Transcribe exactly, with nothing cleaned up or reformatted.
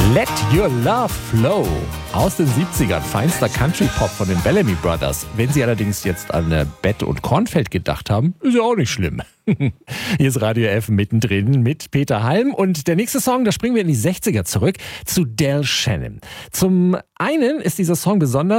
Let Your Love Flow aus den siebzigern, feinster Country-Pop von den Bellamy Brothers. Wenn Sie allerdings jetzt an äh, Bett und Kornfeld gedacht haben, ist ja auch nicht schlimm. Hier ist Radio F mittendrin mit Peter Halm und der nächste Song, da springen wir in die sechziger zurück zu Del Shannon. Zum einen ist dieser Song besonders,